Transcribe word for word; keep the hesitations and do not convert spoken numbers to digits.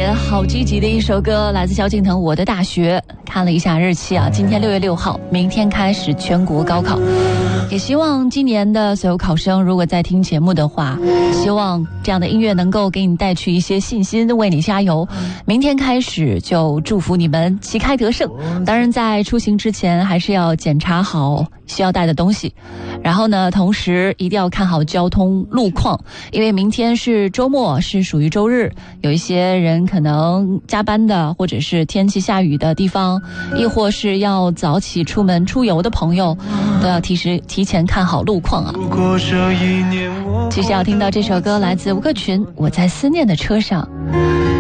也好积极的一首歌，来自萧敬腾《我的大学》。看了一下日期啊，今天六月六号，明天开始全国高考。也希望今年的所有考生，如果在听节目的话，希望这样的音乐能够给你带去一些信心，为你加油。明天开始就祝福你们旗开得胜。当然，在出行之前还是要检查好需要带的东西，然后呢，同时一定要看好交通路况，因为明天是周末，是属于周日，有一些人可能加班的，或者是天气下雨的地方，亦或是要早起出门出游的朋友，都要提时提前看好路况啊。其实要听到这首歌，来自吴克群《我在思念的车上》。